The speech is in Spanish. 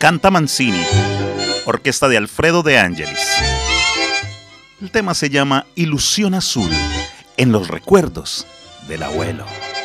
Canta Mancini, orquesta de Alfredo De Angelis. El tema se llama Ilusión Azul, en los recuerdos del abuelo.